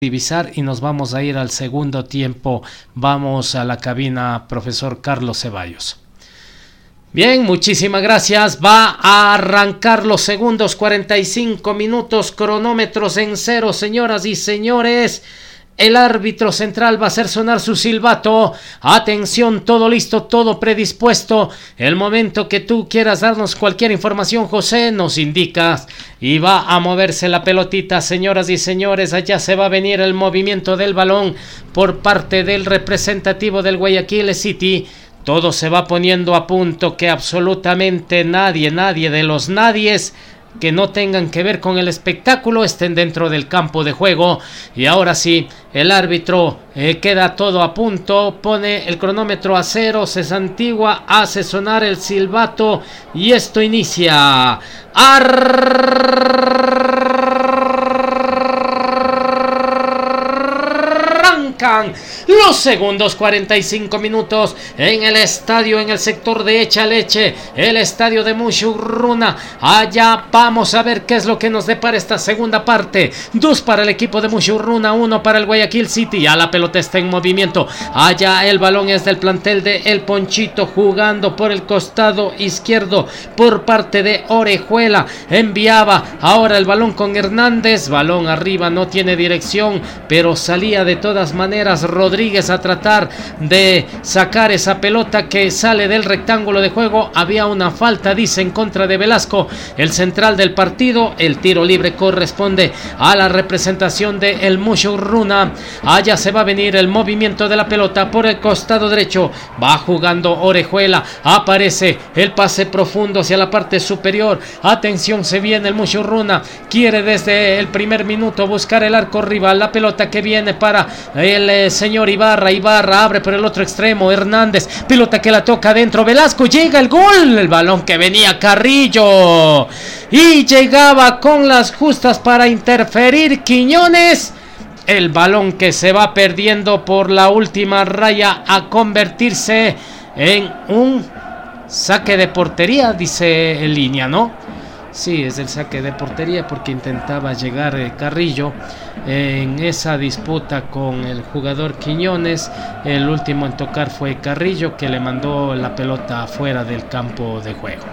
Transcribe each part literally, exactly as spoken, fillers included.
divisar y nos vamos a ir al segundo tiempo. Vamos a la cabina, profesor Carlos Ceballos. Bien, muchísimas gracias. Va a arrancar los segundos, cuarenta y cinco minutos, cronómetros en cero, señoras y señores. El árbitro central va a hacer sonar su silbato. Atención, todo listo, todo predispuesto. El momento que tú quieras darnos cualquier información, José, nos indicas. Y va a moverse la pelotita, señoras y señores. Allá se va a venir el movimiento del balón por parte del representativo del Guayaquil City. Todo se va poniendo a punto, que absolutamente nadie, nadie de los nadies que no tengan que ver con el espectáculo estén dentro del campo de juego. Y ahora sí, el árbitro eh, queda todo a punto, pone el cronómetro a cero, se santigua, hace sonar el silbato y esto inicia. Arrancan los segundos, cuarenta y cinco minutos en el estadio, en el sector de Echa Leche, el estadio de Mushurruna. Allá vamos a ver qué es lo que nos depara esta segunda parte. Dos para el equipo de Mushurruna, uno para el Guayaquil City. Ya la pelota está en movimiento. Allá el balón es del plantel de El Ponchito, jugando por el costado izquierdo por parte de Orejuela. Enviaba ahora el balón con Hernández. Balón arriba, no tiene dirección, pero salía de todas maneras Rodríguez a tratar de sacar esa pelota que sale del rectángulo de juego. Había una falta, dice, en contra de Velasco, el central del partido. El tiro libre corresponde a la representación de el Mushurruna. Allá se va a venir el movimiento de la pelota por el costado derecho. Va jugando Orejuela. Aparece el pase profundo hacia la parte superior. Atención, se viene el Mushurruna. Quiere desde el primer minuto buscar el arco rival. La pelota que viene para el eh, señor Ibarra. Ibarra abre por el otro extremo. Hernández, pelota que la toca adentro. Velasco, llega el gol. El balón que venía Carrillo y llegaba con las justas para interferir Quiñones. El balón que se va perdiendo por la última raya a convertirse en un saque de portería, dice en línea, ¿no? Sí, es el saque de portería porque intentaba llegar eh, Carrillo en esa disputa con el jugador Quiñones. El último en tocar fue Carrillo, que le mandó la pelota afuera del campo de juego.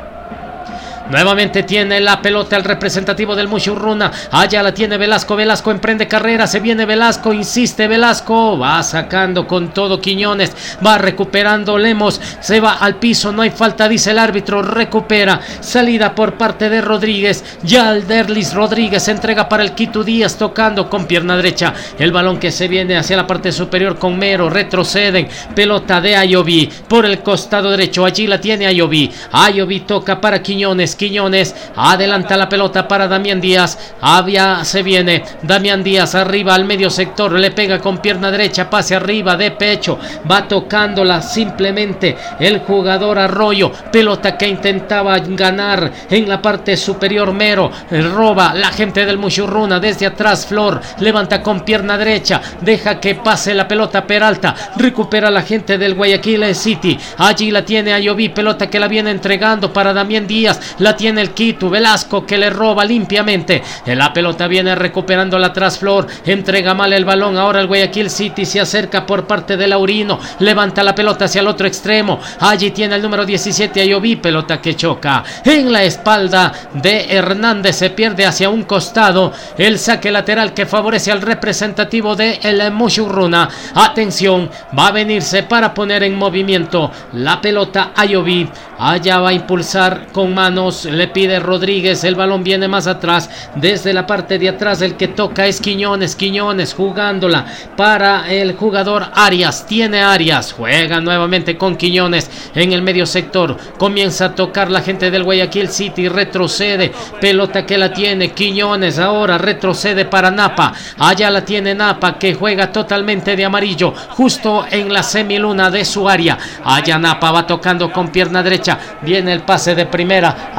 Nuevamente tiene la pelota el representativo del Mushurruna. Allá la tiene Velasco. Velasco emprende carrera. Se viene Velasco. Insiste Velasco. Va sacando con todo Quiñones. Va recuperando Lemos. Se va al piso. No hay falta, dice el árbitro. Recupera. Salida por parte de Rodríguez. Ya el Derlis Rodríguez entrega para el Quito Díaz, tocando con pierna derecha. El balón que se viene hacia la parte superior con Mero. Retroceden. Pelota de Ayoví por el costado derecho. Allí la tiene Ayoví. Ayoví toca para Quiñones. Quiñones adelanta la pelota para Damián Díaz. Había, se viene Damián Díaz arriba al medio sector, le pega con pierna derecha, pase arriba de pecho, va tocándola simplemente el jugador Arroyo. Pelota que intentaba ganar en la parte superior Mero, roba la gente del Mushurruna desde atrás. Flor levanta con pierna derecha, deja que pase la pelota Peralta, recupera la gente del Guayaquil City. Allí la tiene Ayoví, pelota que la viene entregando para Damián Díaz. La tiene el Quito. Velasco que le roba limpiamente. La pelota viene recuperando la atrás Flor. Entrega mal el balón. Ahora el Guayaquil City se acerca por parte de Laurino. Levanta la pelota hacia el otro extremo. Allí tiene el número diecisiete Ayoví. Pelota que choca en la espalda de Hernández. Se pierde hacia un costado. El saque lateral que favorece al representativo de el Mushurruna. Atención. Va a venirse para poner en movimiento la pelota Ayoví. Allá va a impulsar con manos. Le pide Rodríguez, el balón viene más atrás, desde la parte de atrás el que toca es Quiñones. Quiñones jugándola para el jugador Arias. Tiene Arias, juega nuevamente con Quiñones en el medio sector. Comienza a tocar la gente del Guayaquil City, retrocede, pelota que la tiene Quiñones. Ahora retrocede para Napa. Allá la tiene Napa, que juega totalmente de amarillo, justo en la semiluna de su área. Allá Napa va tocando con pierna derecha, viene el pase de primera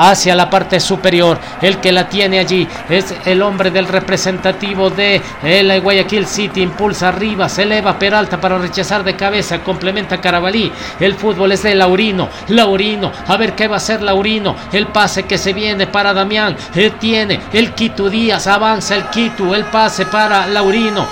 hacia la parte superior. El que la tiene allí es el hombre del representativo de el Guayaquil City. Impulsa arriba, se eleva Peralta para rechazar de cabeza, complementa Carabalí. El fútbol es de Laurino. Laurino, a ver qué va a hacer Laurino. El pase que se viene para Damián. Él tiene el Quito Díaz, avanza el Quito, el pase para Laurino.